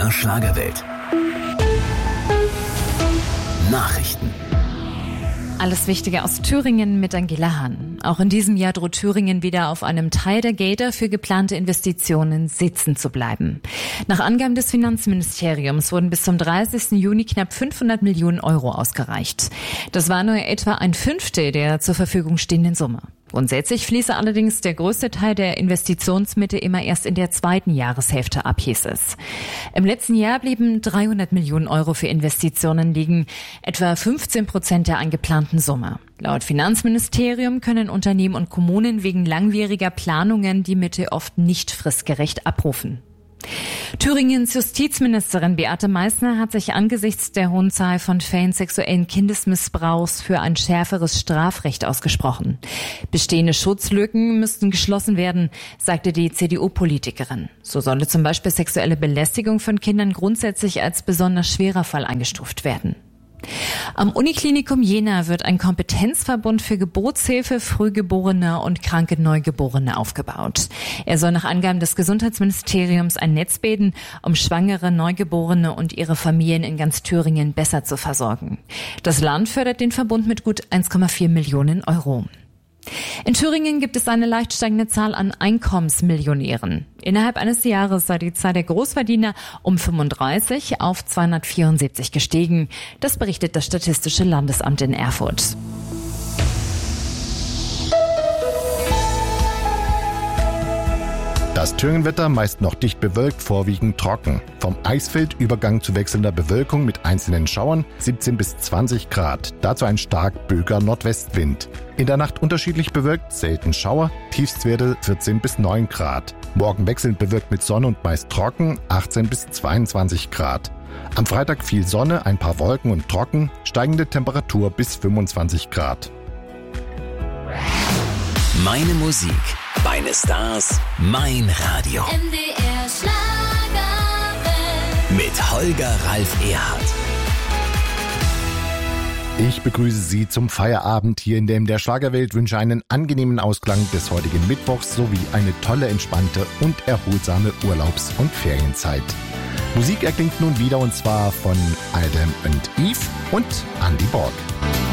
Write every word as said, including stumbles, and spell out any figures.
der Schlagerwelt. Nachrichten. Alles Wichtige aus Thüringen mit Angela Hahn. Auch in diesem Jahr droht Thüringen wieder auf einem Teil der Gelder für geplante Investitionen sitzen zu bleiben. Nach Angaben des Finanzministeriums wurden bis zum dreißigsten Juni knapp fünfhundert Millionen Euro ausgereicht. Das war nur etwa ein Fünftel der zur Verfügung stehenden Summe. Grundsätzlich fließe allerdings der größte Teil der Investitionsmittel immer erst in der zweiten Jahreshälfte ab, hieß es. Im letzten Jahr blieben dreihundert Millionen Euro für Investitionen liegen, etwa fünfzehn Prozent der angeplanten Summe. Laut Finanzministerium können Unternehmen und Kommunen wegen langwieriger Planungen die Mittel oft nicht fristgerecht abrufen. Thüringens Justizministerin Beate Meißner hat sich angesichts der hohen Zahl von Fällen sexuellen Kindesmissbrauchs für ein schärferes Strafrecht ausgesprochen. Bestehende Schutzlücken müssten geschlossen werden, sagte die C D U-Politikerin. So solle zum Beispiel sexuelle Belästigung von Kindern grundsätzlich als besonders schwerer Fall eingestuft werden. Am Uniklinikum Jena wird ein Kompetenzverbund für Geburtshilfe, Frühgeborene und kranke Neugeborene aufgebaut. Er soll nach Angaben des Gesundheitsministeriums ein Netz bilden, um Schwangere, Neugeborene und ihre Familien in ganz Thüringen besser zu versorgen. Das Land fördert den Verbund mit gut eins Komma vier Millionen Euro. In Thüringen gibt es eine leicht steigende Zahl an Einkommensmillionären. Innerhalb eines Jahres sei die Zahl der Großverdiener um fünfunddreißig auf zweihundertvierundsiebzig gestiegen. Das berichtet das Statistische Landesamt in Erfurt. Das Thüringenwetter meist noch dicht bewölkt, vorwiegend trocken. Vom Eisfeldübergang zu wechselnder Bewölkung mit einzelnen Schauern, siebzehn bis zwanzig Grad. Dazu ein stark böiger Nordwestwind. In der Nacht unterschiedlich bewölkt, selten Schauer, Tiefstwerte vierzehn bis neun Grad. Morgen wechselnd bewölkt mit Sonne und meist trocken, achtzehn bis zweiundzwanzig Grad. Am Freitag viel Sonne, ein paar Wolken und trocken, steigende Temperatur bis fünfundzwanzig Grad. Meine Musik, meine Stars, mein Radio. M D R Schlagerwelt. Mit Holger Ralf Erhardt. Ich begrüße Sie zum Feierabend hier in der M D R Schlagerwelt, wünsche einen angenehmen Ausklang des heutigen Mittwochs sowie eine tolle, entspannte und erholsame Urlaubs- und Ferienzeit. Musik erklingt nun wieder und zwar von Adam und Eve und Andy Borg.